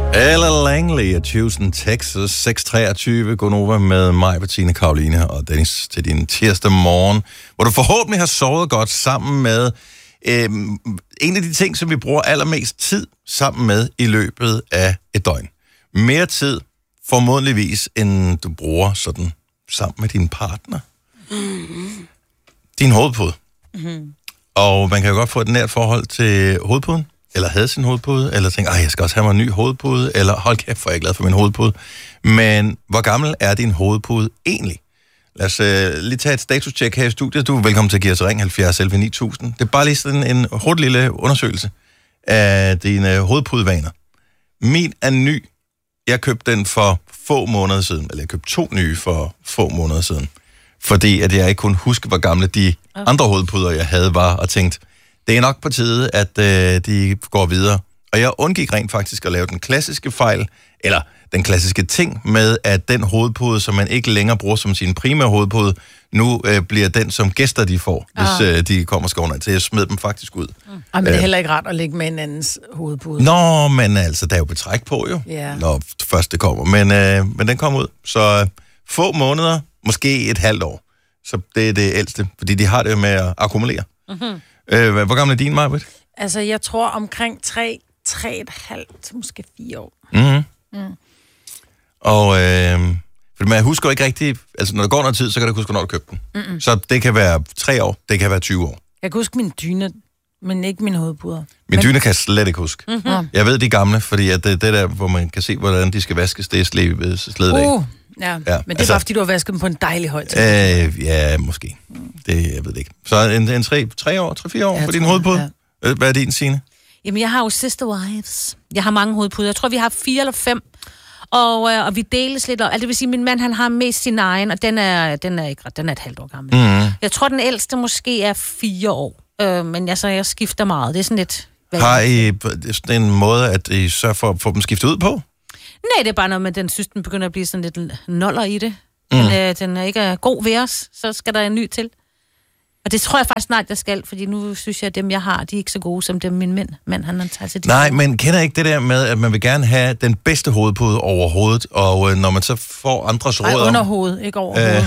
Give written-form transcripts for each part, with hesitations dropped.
Ella Langley af Houston, Texas, 623. Godnova med mig, Bettina, Karoline og Dennis til din tirsdag morgen, hvor du forhåbentlig har sovet godt sammen med en af de ting, som vi bruger allermest tid sammen med i løbet af et døgn. Mere tid, formodentligvis, end du bruger sådan sammen med din partner. Din hovedpude. Og man kan jo godt få et nært forhold til hovedpuden, eller havde sin hovedpude, eller tænke, jeg skal også have mig en ny hovedpude, eller hold kæft, for jeg er glad for min hovedpude. Men hvor gammel er din hovedpude egentlig? Lad os lige tage et status-check her i studiet. Du er velkommen til at give os ring 70 11 9000. Det er bare lige sådan en hurtig lille undersøgelse af dine hovedpudevaner. Min er ny. Jeg købte den for få måneder siden, eller jeg købte 2 nye for få måneder siden. Fordi at jeg ikke kunne huske, hvor gamle de andre hovedpuder, jeg havde, var, og tænkte, det er nok på tide, at de går videre. Og jeg undgik rent faktisk at lave den klassiske fejl, eller den klassiske ting med, at den hovedpude, som man ikke længere bruger som sin primære hovedpude, nu bliver den, som gæster de får, hvis de kommer skårende. Så jeg smed dem faktisk ud. Men det er heller ikke rart at ligge med en andens hovedpude. Nå, men altså, der er jo betræk på jo, når først det kommer. Men den kom ud. Så få måneder, måske et halvt år. Så det er det ældste, fordi de har det jo med at akkumulere. Hvor gammel er din, Maj-Brit? Altså, jeg tror omkring 3,5, måske 4 år. Og for man husker jo ikke rigtigt, altså når der går noget tid, så kan du huske, når du købte den. Så det kan være 3 år, det kan være 20 år. Jeg kan huske min dyne, men ikke min hovedpuder. Min dyne kan jeg slet ikke huske. Jeg ved de gamle, fordi at det der, hvor man kan se, hvordan de skal vaskes, det er sledet af. Ja, men det er altså, bare, fordi du har vasket dem på en dejlig høj tid. Ja, måske. Det, jeg ved det ikke. Så en 3 år, 3-4 år for din hovedpude. Ja. Hvad er din, Signe? Jamen, jeg har jo sister wives. Jeg har mange hovedpuder. Jeg tror, vi har 4 eller 5. Og vi deles lidt. Og, altså, det vil sige, min mand, han har mest sin egen, og den er ikke ret. Den er et halvt år gammel. Jeg tror, den ældste måske er 4 år. Men jeg skifter meget. Det er sådan lidt... Har I sådan en måde, at I sørger for at få dem skiftet ud på? Nej, det er bare noget med, den synes, den begynder at blive sådan lidt noller i det. Den er ikke god ved os, så skal der en ny til. Og det tror jeg faktisk snart, jeg skal, fordi nu synes jeg, at dem, jeg har, de er ikke så gode, som dem min mand han tager til. Nej, men kender ikke det der med, at man vil gerne have den bedste hovedpude overhovedet, og når man så får andres råd om... Nej, underhovedet, ikke overhovedet.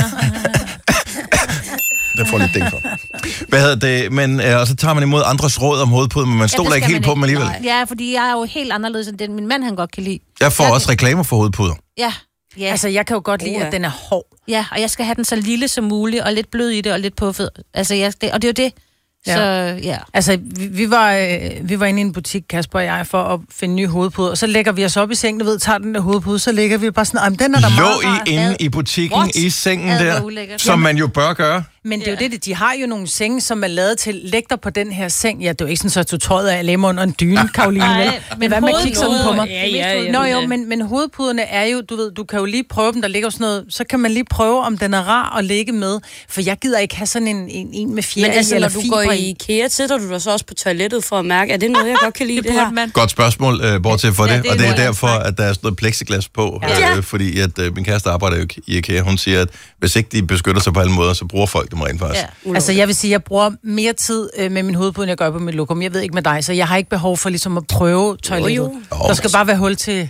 Det får lidt ding for. Hvad hedder det? Men, og så tager man imod andres råd om hovedpuden, men man stoler ikke helt på dem alligevel. Ja, fordi jeg er jo helt anderledes end den, min mand han godt kan lide. Jeg får også reklamer for hovedpuder. Ja. Altså, jeg kan jo godt lide, at den er hård. Ja, og jeg skal have den så lille som muligt, og lidt blød i det, og lidt puffet. Altså, og det er jo det. Så, ja. Altså, vi var inde i en butik, Kasper og jeg, for at finde nye hovedpuder, og så lægger vi os op i sengen, tager den der hovedpude, så lægger vi bare sådan, den er der meget rart. Lå I inde i butikken i sengen der, som man jo bør gøre? Men det er jo det, de har jo nogle senge, som er lavet til, læg dig på den her seng. Ja, det er jo ikke sådan, så jeg tog tøjet af, lemmer under en dyne, Karoline. Men hvad med at kigge sådan på mig? Nå jo, men hovedpuderne er jo, du ved, du kan jo lige prøve dem, der ligger sådan noget, så kan man lige prøve, om den er rar at ligge med. For jeg gider ikke have sådan en med fjerde. Men altså, når du går i IKEA, sætter du dig så også på toilettet for at mærke, er det noget, jeg godt kan lide det her? Godt spørgsmål, bortset for det. Og det er derfor, at der er sådan noget plexiglas på. Fordi at min kæreste arbejder jo i IKEA. Hun siger, at hvis ikke de beskytter sig på alle måder, så bruger folk dem rent faktisk. Altså, jeg vil sige, at jeg bruger mere tid med min hovedpude, end jeg gør på mit lokum. Jeg ved ikke med dig, så jeg har ikke behov for ligesom at prøve toilettet. Der skal bare være hul til...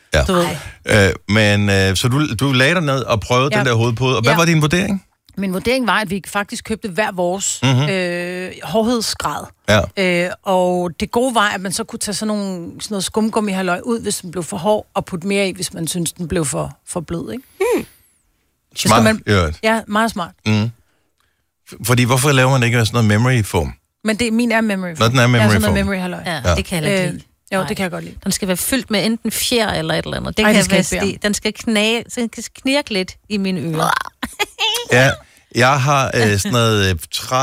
Men så du lagde dig ned og prøvede den der hovedpude. Og hvad var din vurdering? Min vurdering var, at vi faktisk købte hver vores hårdhedsgrad. Og det gode var, at man så kunne tage sådan noget skumgummi-halløj ud, hvis den blev for hård, og putte mere i, hvis man synes, den blev for blød, ikke? Smart. Ja, meget smart. Fordi hvorfor laver man ikke sådan noget memory foam? Men min er memory foam. Når den er memory foam. Noget memory halløj. Ja, det kan jeg ikke lide. Jo, det kan jeg godt lide. Den skal være fyldt med enten fjer eller et eller andet. Det den skal knirke lidt i mine ører. Ja, jeg har sådan noget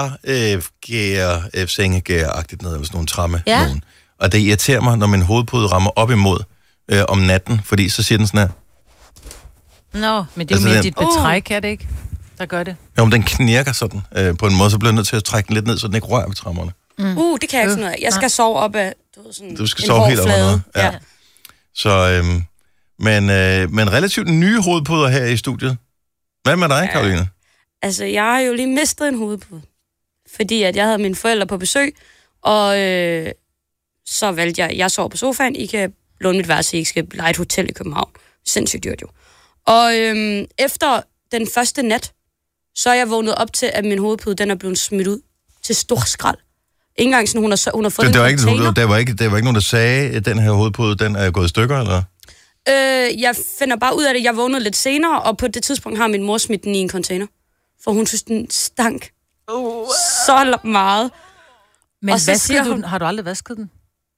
sengegær-agtigt noget, eller sådan nogle tramme. Nogen. Og det irriterer mig, når min hovedpude rammer op imod om natten, fordi så siger den sådan her. Nå, men det er jo mere dit betræk, er det ikke? Der gør det. Jo, men den knirker sådan på en måde, så bliver jeg nødt til at trække den lidt ned, så den ikke rører ved trammerne. Det kan jeg ikke sådan noget. Jeg skal sove op af sådan du skal sove helt over noget. Ja. Så, men relativt nye hovedpuder her i studiet. Hvad med dig, Karoline? Altså, jeg har jo lige mistet en hovedpude. Fordi at jeg havde mine forældre på besøg, og så valgte jeg sov på sofaen, I kan låne mit værelse, ikke skal lege et hotel i København. Sindssygt dyrt jo. Og efter den første nat, så er jeg vågnet op til, at min hovedpude, den er blevet smidt ud til stor skrald. Ikke engang sådan, hun har fået en container. Der var ikke nogen, der sagde, at den her hovedpude, den er gået i stykker, eller? Jeg finder bare ud af det. Jeg vågnede lidt senere, og på det tidspunkt har min mor smidt den i en container. For hun synes, den stank så meget. Men hun, har du aldrig vasket den?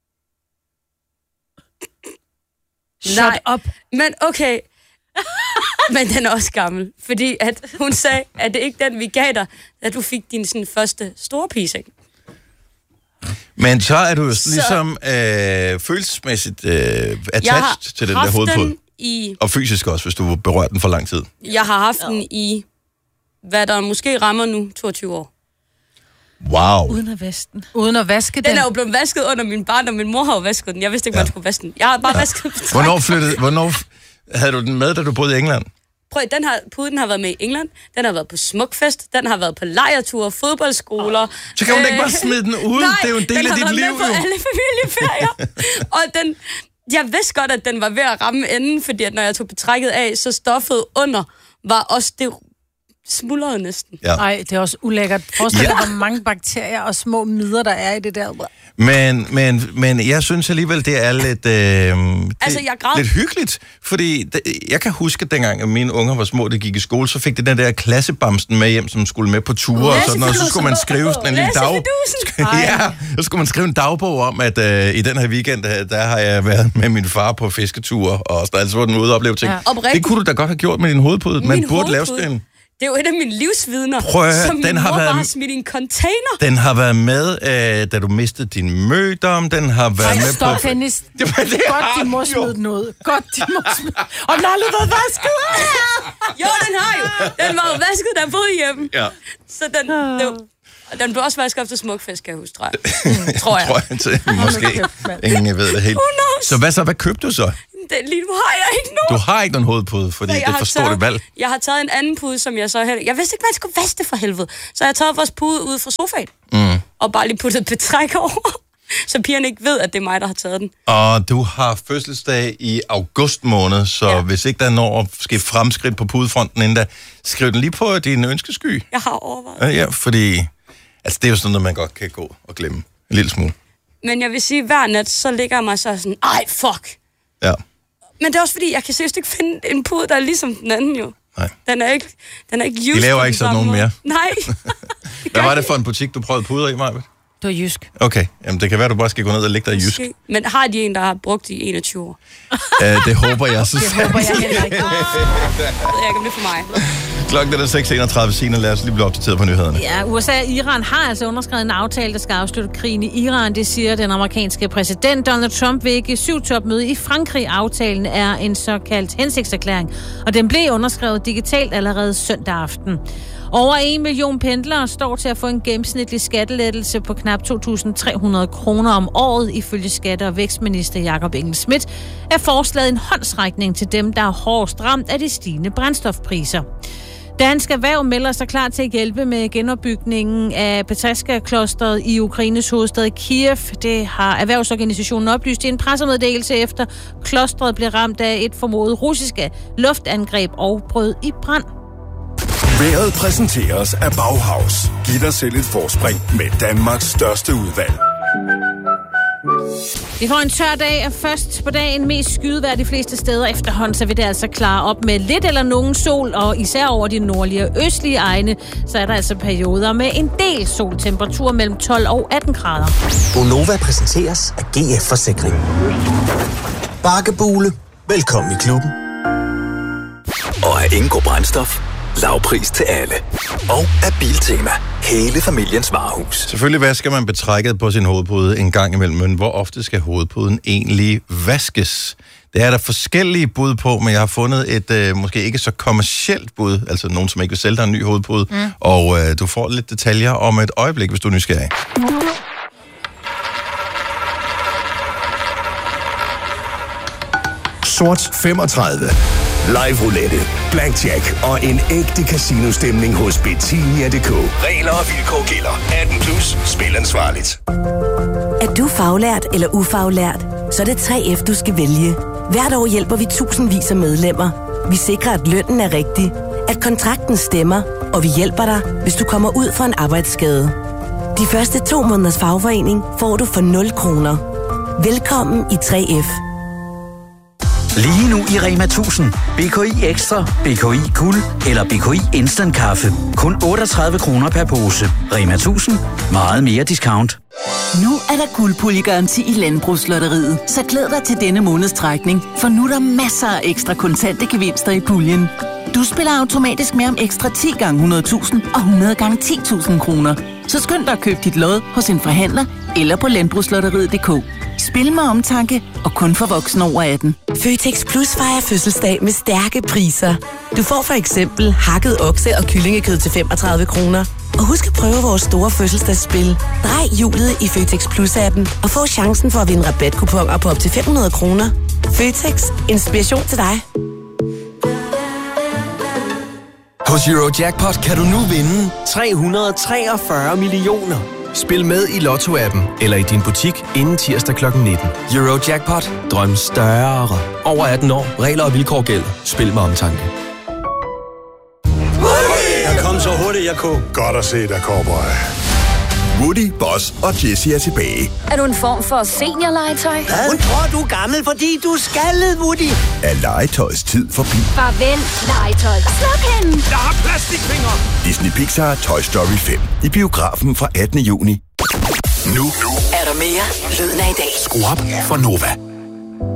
Nej, op. Men okay. Men den er også gammel. Fordi at hun sagde, at det ikke den, vi gav dig, at du fik din sådan, første store piece. Men så er du ligesom følelsesmæssigt attached til den der hovedpude. Og fysisk også, hvis du berører den for lang tid. Jeg har haft den i, hvad der måske rammer nu, 22 år. Wow. Uden at vaske den. Den er jo blevet vasket under min barn, og min mor har jo vasket den. Jeg vidste ikke, man skulle vaske den. Jeg har bare vasket den. Hvornår havde du den med, da du boede i England? Prøv, puden har været med i England, den har været på smukfest, den har været på lejrture, fodboldskoler. Så kan hun ikke bare smide den ud? Nej, det er jo en del af dit liv. Nej, den har været med på alle familieferier. Og jeg vidste godt, at den var ved at ramme enden, fordi at når jeg tog betrækket af, så stoffet under var også det smuldrede næsten. Nej, det er også ulækkert. Forestil dig, hvor mange bakterier og små midler, der er i det der. Men jeg synes alligevel, det er lidt, lidt hyggeligt, fordi jeg kan huske, at dengang at mine unger var små, der gik i skole, så fik det den der klassebamsen med hjem, som skulle med på ture, og sådan, og så skulle man skrive sådan en lille så skulle man skrive en dagbog om, at i den her weekend, der har jeg været med min far på fisketure, og altså var den ude og opleve ting. Det kunne du da godt have gjort med din hovedpude. Man burde lave sådan en. Det er jo et af mine livsvidner, som min mor bare har smidt i en container. Den har været med, da du mistede din mødom. Den har været med på... Dennis. Godt, de må smide den ud. Godt, de må smide... Og den har aldrig været vasket. Jo, den har jo. Den var jo vasket, der boede hjemme. Ja. Så den blev også vasket op til smukfest, kan jeg huske, tror jeg. Tror jeg. Måske. Ingen ved det helt. Så hvad købte du så? Lige nu har jeg ikke nogen. Du har ikke nogen hovedpude, fordi det forstår det valg. Jeg har taget en anden pude, som jeg så... Jeg vidste ikke, hvad jeg skulle vaske det for helvede. Så jeg har taget vores pude ud fra sofaen. Og bare lige puttet et betræk over. Så pigerne ikke ved, at det er mig, der har taget den. Og du har fødselsdag i august måned, så hvis ikke der når at ske fremskridt på pudefronten inden da, skriv den lige på din ønskesky. Jeg har overvejet. Ja, fordi... Altså, det er jo sådan noget, man godt kan gå og glemme. En lille smule. Men jeg vil sige, hver nat, så ligger jeg mig så sådan, ej, fuck. Ja. Men det er også fordi, jeg kan seriøst ikke finde en pude, der er ligesom den anden jo. Nej. Den er ikke I laver ikke sådan nogen mere? Nej. Hvad var det for en butik, du prøvede puder i, Maja? Det var Jysk. Okay, jamen det kan være, du bare skal gå ned og lægge dig i Jysk. Men har de en, der har brugt i 21 år? Det håber jeg så. Det håber jeg heller ikke. Det er ikke, om det er for mig. Klokken er 6:31, Signe. Lad os lige blive opdateret på nyhederne. Ja, USA og Iran har altså underskrevet en aftale, der skal afslutte krigen i Iran. Det siger den amerikanske præsident Donald Trump ved G7-topmøde i Frankrig. Aftalen er en såkaldt hensigtserklæring, og den blev underskrevet digitalt allerede søndag aften. Over 1 million pendlere står til at få en gennemsnitlig skattelettelse på knap 2.300 kroner om året. Ifølge skatte- og vækstminister Jakob Engel-Schmidt er forslaget en håndsrækning til dem, der er hårdest ramt af de stigende brændstofpriser. Dansk Erhverv melder sig klar til at hjælpe med genopbygningen af Petraska-klosteret i Ukraines hovedstad Kiev. Det har erhvervsorganisationen oplyst i en pressemeddelelse efter klosteret blev ramt af et formodet russiske luftangreb og brød i brand. Vejret præsenteres af Bauhaus. Giv dig selv et forspring med Danmarks største udvalg. Vi får en tør dag, og først på dagen mest skydevejr de fleste steder. Efterhånden så vil det altså klare op med lidt eller nogen sol, og især over de nordlige og østlige egne, så er der altså perioder med en del sol. Temperatur mellem 12 og 18 grader. Gonova præsenteres af GF Forsikring. Bakkebule. Velkommen i klubben. Og af Ingo Brændstof. Lavpris til alle. Og af Biltema. Hele familiens varehus. Selvfølgelig vasker man betrækket på sin hovedpude en gang imellem, men hvor ofte skal hovedpuden egentlig vaskes? Det er der forskellige bud på, men jeg har fundet et måske ikke så kommercielt bud, altså nogen, som ikke vil sælge dig en ny hovedpude, og du får lidt detaljer om et øjeblik, hvis du er nysgerrig. Sort 35. Live roulette, blackjack og en ægte casino-stemning hos Betania.dk. Regler og vilkår gælder. 18+. Spil ansvarligt. Er du faglært eller ufaglært? så er det 3F, du skal vælge. Hvert år hjælper vi tusindvis af medlemmer. Vi sikrer, at lønnen er rigtig, at kontrakten stemmer, og vi hjælper dig, hvis du kommer ud for en arbejdsskade. De første 2 måneders fagforening får du for 0 kroner. Velkommen i 3F. Lige nu i Rema 1000. BKI Ekstra, BKI Guld eller BKI Instant Kaffe. Kun 38 kroner per pose. Rema 1000. Meget mere discount. Nu er der guldpuljegaranti i Landbrugslotteriet, så glæd dig til denne måneds trækning, for nu er der masser af ekstra kontante gevinster i puljen. Du spiller automatisk med om ekstra 10 gange 100.000 og 100 gange 10.000 kroner. Så skynd dig at købe dit lod hos en forhandler eller på landbrugslotteriet.dk. Spil med omtanke og kun for voksne over 18. Føtex Plus fejrer fødselsdag med stærke priser. Du får for eksempel hakket okse- og kyllingekød til 35 kroner. Og husk at prøve vores store fødselsdagsspil. Drej hjulet i Føtex Plus-appen og få chancen for at vinde rabatkuponer på op til 500 kroner. Føtex. Inspiration til dig. Hos Eurojackpot kan du nu vinde 343 millioner. Spil med i Lotto-appen eller i din butik inden tirsdag kl. 19. Eurojackpot. Drøm større. Over 18 år. Regler og vilkår gælder. Spil med omtanke. Jeg kom så hurtigt, jeg kunne. Godt at se dig, cowboy. Woody, Boss og Jessie er tilbage. Er du en form for seniorlegetøj? Hun tror, du er gammel, fordi du er skaldet, Woody. Er legetøjs tid forbi? Farvel, legetøj. Sluk hende. Jeg har plastikfingre. Disney Pixar Toy Story 5. I biografen fra 18. juni. Nu er der mere lyden af i dag. Skru op for Nova.